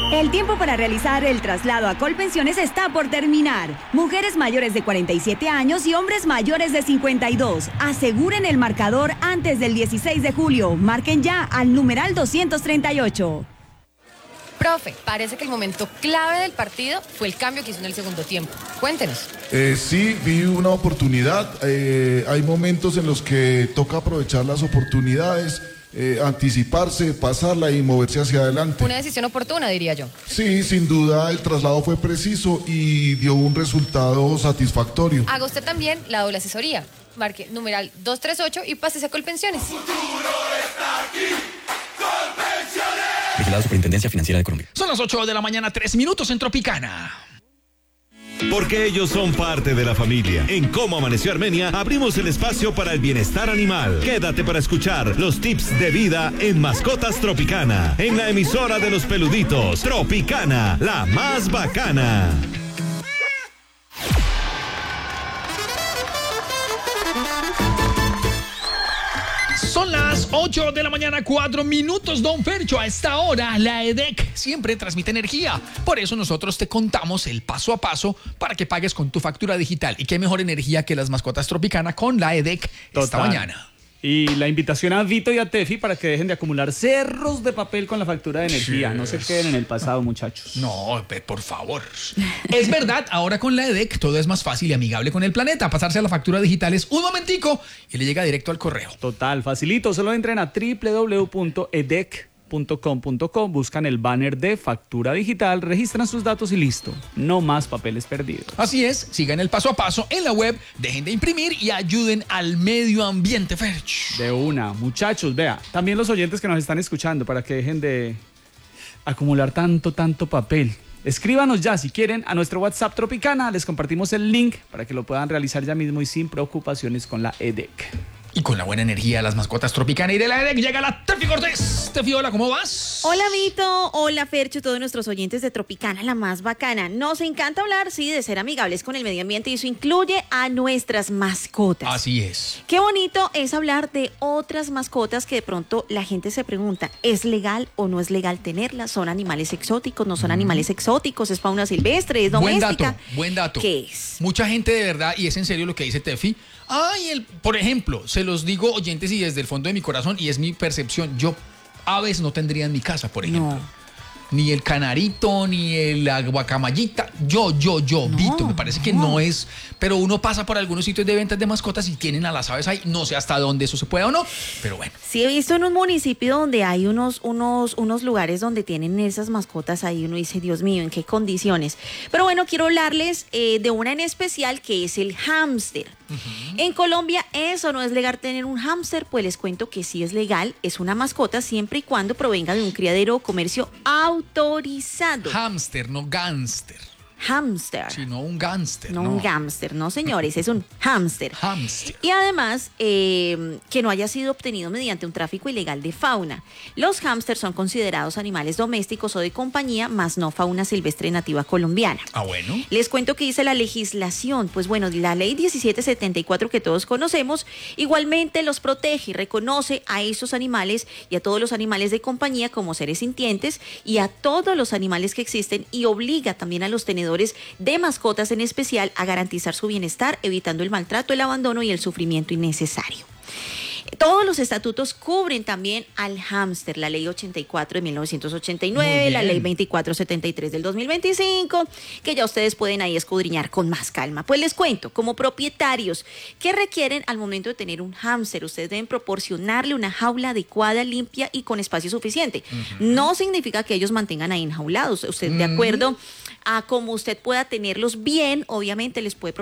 El tiempo para realizar el traslado a Colpensiones está por terminar. Mujeres mayores de 47 años y hombres mayores de 52. Aseguren el marcador antes del 16 de julio. Marquen ya al numeral 238. Profe, parece que el momento clave del partido fue el cambio que hizo en el segundo tiempo. Cuéntenos. Sí, vi una oportunidad. Hay momentos en los que toca aprovechar las oportunidades, anticiparse, pasarla y moverse hacia adelante. Una decisión oportuna, diría yo. Sí, sin duda el traslado fue preciso y dio un resultado satisfactorio. Haga usted también la doble asesoría. Marque numeral 238 y pásese a Colpensiones. El futuro está aquí. Colpensiones. Vigilado Superintendencia Financiera de Colombia. Son las 8 de la mañana, 3 minutos en Tropicana. Porque ellos son parte de la familia. En Cómo Amaneció Armenia abrimos el espacio para el bienestar animal. Quédate para escuchar los tips de vida en Mascotas Tropicana, en la emisora de los peluditos. Tropicana, la más bacana. Son las 8 de la mañana, 4 minutos, don Fercho. A esta hora, la EDEC siempre transmite energía. Por eso nosotros te contamos el paso a paso para que pagues con tu factura digital. Y qué mejor energía que las Mascotas Tropicana con la EDEC esta mañana. Y la invitación a Vito y a Tefi para que dejen de acumular cerros de papel con la factura de energía. No se queden en el pasado, muchachos. No, por favor. Es verdad, ahora con la EDEC todo es más fácil y amigable con el planeta. Pasarse a la factura digital es un momentico y le llega directo al correo. Total, facilito. Solo entren a www.edec.com.co, buscan el banner de factura digital, registran sus datos y listo. No más papeles perdidos. Así es, sigan el paso a paso en la web, dejen de imprimir y ayuden al medio ambiente, Ferch. De una, muchachos, vea, también los oyentes que nos están escuchando para que dejen de acumular tanto papel. Escríbanos ya si quieren a nuestro WhatsApp Tropicana, les compartimos el link para que lo puedan realizar ya mismo y sin preocupaciones con la EDEC. Y con la buena energía de las Mascotas Tropicana y de la EDEC llega la Tefi Cortés. Tefi, hola, ¿cómo vas? Hola, Vito. Hola, Fercho, todos nuestros oyentes de Tropicana, la más bacana. Nos encanta hablar, sí, de ser amigables con el medio ambiente y eso incluye a nuestras mascotas. Así es. Qué bonito es hablar de otras mascotas que de pronto la gente se pregunta, ¿es legal o no es legal tenerlas? ¿Son animales exóticos? ¿No son animales exóticos? ¿Es fauna silvestre? ¿Es doméstica? Buen dato. ¿Qué es? Mucha gente de verdad, y es en serio lo que dice Tefi. Por ejemplo, se los digo oyentes y desde el fondo de mi corazón, y es mi percepción, yo aves no tendría en mi casa, por ejemplo. No. Ni el canarito, ni el guacamayita. Yo, No, Vito, me parece que no es. Pero uno pasa por algunos sitios de ventas de mascotas y tienen a las aves ahí. No sé hasta dónde eso se puede o no, pero bueno. Sí, he visto en un municipio donde hay unos lugares donde tienen esas mascotas ahí. Uno dice, Dios mío, ¿en qué condiciones? Pero bueno, quiero hablarles de una en especial que es el hámster. En Colombia, ¿eso no es legal tener un hámster? Pues les cuento que sí es legal. Es una mascota siempre y cuando provenga de un criadero o comercio autorizado. Hámster, no gánster. Hámster. Sí, no un gánster. No un gámster, no señores, es un hámster. Hámster. Y además, que no haya sido obtenido mediante un tráfico ilegal de fauna. Los hámsters son considerados animales domésticos o de compañía, más no fauna silvestre nativa colombiana. Ah, bueno. Les cuento que dice la legislación. Pues bueno, la ley 1774 que todos conocemos, igualmente los protege y reconoce a esos animales y a todos los animales de compañía como seres sintientes y a todos los animales que existen y obliga también a los tenedores de mascotas en especial a garantizar su bienestar, evitando el maltrato, el abandono y el sufrimiento innecesario. Todos los estatutos cubren también al hámster, la ley 84 de 1989, la ley 2473 del 2025, que ya ustedes pueden ahí escudriñar con más calma. Pues les cuento, como propietarios, ¿qué requieren al momento de tener un hámster? Ustedes deben proporcionarle una jaula adecuada, limpia y con espacio suficiente. No significa que ellos mantengan ahí enjaulados. Usted, de acuerdo a cómo usted pueda tenerlos bien, obviamente les puede